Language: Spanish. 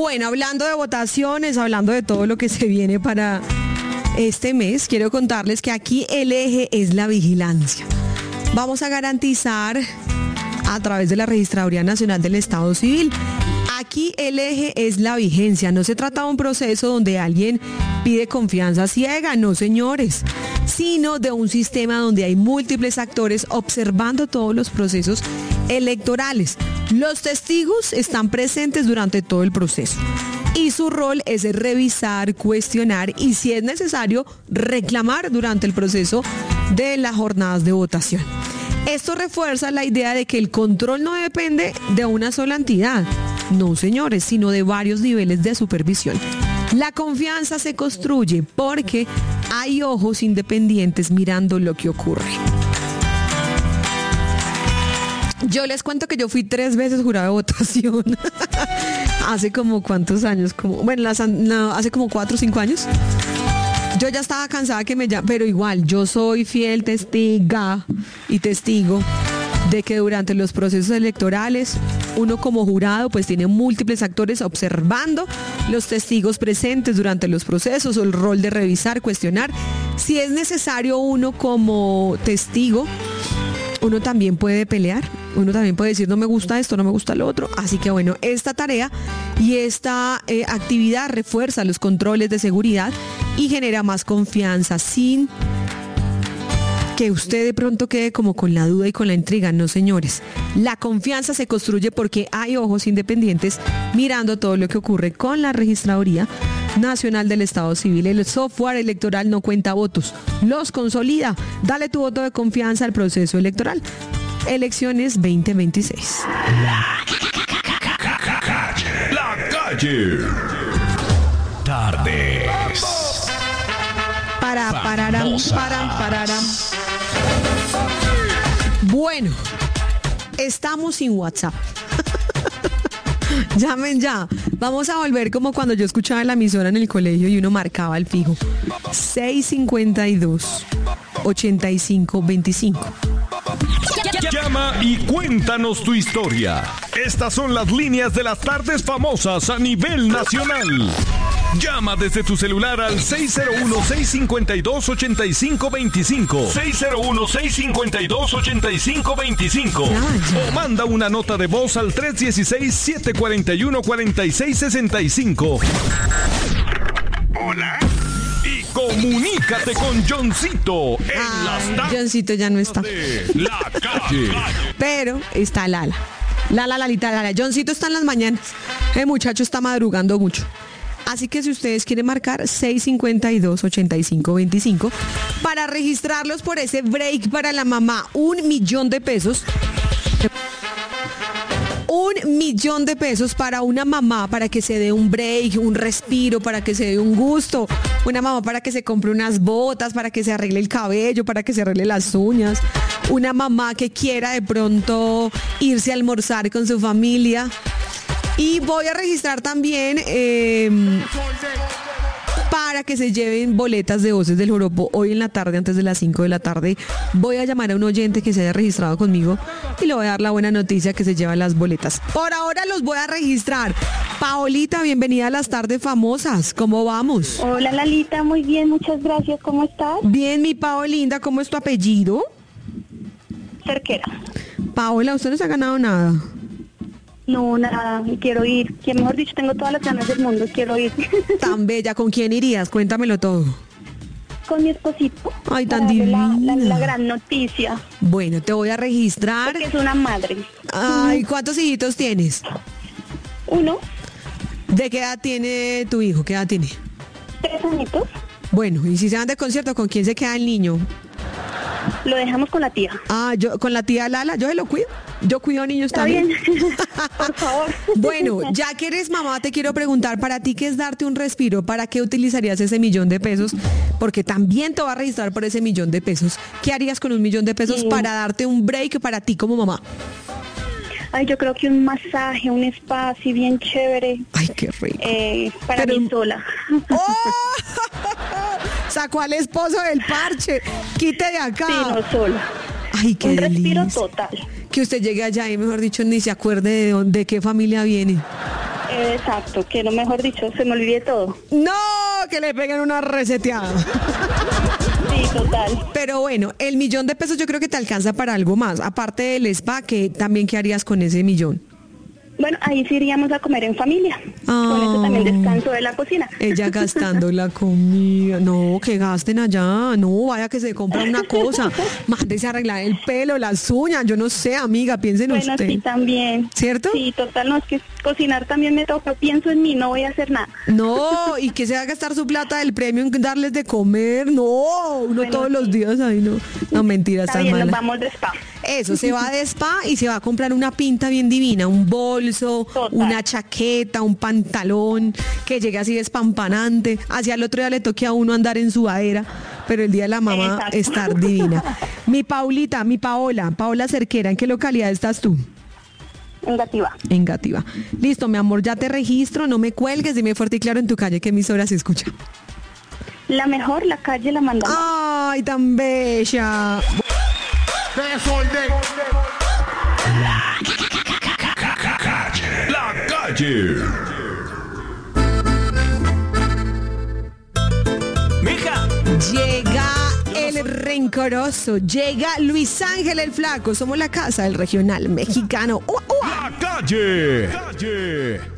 Bueno, hablando de votaciones, hablando de todo lo que se viene para este mes, quiero contarles que aquí el eje es la vigilancia. Vamos a garantizar a través de la Registraduría Nacional del Estado Civil. Aquí el eje es la vigencia. No se trata de un proceso donde alguien pide confianza ciega, no señores, sino de un sistema donde hay múltiples actores observando todos los procesos electorales. Los testigos están presentes durante todo el proceso y su rol es revisar, cuestionar y, si es necesario, reclamar durante el proceso de las jornadas de votación. Esto refuerza la idea de que el control no depende de una sola entidad, no señores, sino de varios niveles de supervisión. La confianza se construye porque hay ojos independientes mirando lo que ocurre. Yo les cuento que yo fui 3 veces jurado de votación. Hace como cuántos años, hace como 4 o 5 años. Yo ya estaba cansada que me llamen, pero igual, yo soy fiel testiga y testigo de que durante los procesos electorales, uno como jurado pues tiene múltiples actores observando los testigos presentes durante los procesos, o el rol de revisar, cuestionar. Si es necesario, uno como testigo, uno también puede pelear, uno también puede decir no me gusta esto, no me gusta lo otro. Así que bueno, esta tarea y esta actividad refuerza los controles de seguridad y genera más confianza, sin que usted de pronto quede como con la duda y con la intriga. No señores, la confianza se construye porque hay ojos independientes mirando todo lo que ocurre con la Registraduría Nacional del Estado Civil. El software electoral no cuenta votos, los consolida. Dale tu voto de confianza al proceso electoral. Elecciones 2026. La calle. Tardes. Pararam. Bueno, estamos sin WhatsApp. Llamen ya. Vamos a volver como cuando yo escuchaba la emisora en el colegio y uno marcaba el fijo. 652-8525. Llama y cuéntanos tu historia. Estas son las líneas de las tardes famosas a nivel nacional. Llama desde tu celular al 601-652-8525. 601-652-8525. O manda una nota de voz al 316-741-4665. Hola. Y comunícate con Johncito en las tardes. Johncito ya no está. La calle. Pero está Lala. Lala. Johncito está en las mañanas. El muchacho está madrugando mucho. Así que si ustedes quieren marcar 652-8525 para registrarlos por ese break para la mamá, $1,000,000. $1,000,000 para una mamá, para que se dé un break, un respiro, para que se dé un gusto. Una mamá para que se compre unas botas, para que se arregle el cabello, para que se arregle las uñas. Una mamá que quiera de pronto irse a almorzar con su familia. Y voy a registrar también para que se lleven boletas de Voces del Joropo. Hoy en la tarde, antes de las 5 de la tarde, voy a llamar a un oyente que se haya registrado conmigo y le voy a dar la buena noticia que se lleva las boletas. Por ahora los voy a registrar. Paolita, bienvenida a las tardes famosas. ¿Cómo vamos? Hola Lalita, muy bien, muchas gracias. ¿Cómo estás? Bien, mi Paolinda, ¿cómo es tu apellido? Cerquera. Paola, ¿usted no se ha ganado nada? No, nada, quiero ir. Que mejor dicho, tengo todas las ganas del mundo, quiero ir. Tan bella, ¿con quién irías? Cuéntamelo todo. Con mi esposito. Ay, tan divina. La gran noticia. Bueno, te voy a registrar. Porque es una madre. Ay, ¿cuántos hijitos tienes? 1. ¿De qué edad tiene tu hijo? ¿Qué edad tiene? 3 añitos. Bueno, y si se van de concierto, ¿con quién se queda el niño? Lo dejamos con la tía. Yo con la tía Lala, yo se lo cuido. Yo cuido niños también. Está bien. Por favor. Bueno, ya que eres mamá, te quiero preguntar, para ti, ¿qué es darte un respiro? ¿Para qué utilizarías ese $1,000,000? Porque también te va a registrar por ese $1,000,000. ¿Qué harías con $1,000,000 para darte un break para ti como mamá? Ay, yo creo que un masaje, un spa así bien chévere. Ay, qué rico. Para mí sola. ¡Oh! Sacó al esposo del parche. Quite de acá. Sí, no sola. Ay, qué un delicia. respiro total. Que usted llegue allá y, mejor dicho, ni se acuerde de qué familia viene. Exacto, que no, mejor dicho, se me olvide todo. No, que le peguen una reseteada. Sí, total. Pero bueno, el $1.000.000 yo creo que te alcanza para algo más. Aparte del spa, que también ¿qué harías con ese millón? Bueno, ahí sí iríamos a comer en familia. Con eso también descanso de la cocina. Ella gastando la comida. No, que gasten allá. No, vaya que se compra una cosa. Mándese a arreglar el pelo, las uñas. Yo no sé, amiga, piensen Bueno, usted. sí, también. ¿Cierto? Sí, total, no, es que cocinar también me toca. Pienso en mí, no voy a hacer nada. No, y que se va a gastar su plata del premio en darles de comer. No, uno Bueno, todos los sí. días ahí no. No, mentira, Está está bien, nos mala. vamos de spa. Eso, se va de spa y se va a comprar una pinta bien divina, un bolso, Total. una chaqueta, un pantalón, que llegue así despampanante. Hacia el otro día le toque a uno andar en sudadera, pero el día de la mamá Exacto. estar divina. Mi Paulita, mi Paola Cerquera, ¿en qué localidad estás tú? Negativa. En Gativa. Listo, mi amor, ya te registro, no me cuelgues, dime fuerte y claro en tu calle qué emisora se escucha. La mejor, la calle la mandamos. ¡Ay, tan bella! La calle. Mija. Llega el rencoroso, llega Luis Ángel el Flaco, somos la casa del regional mexicano. La calle.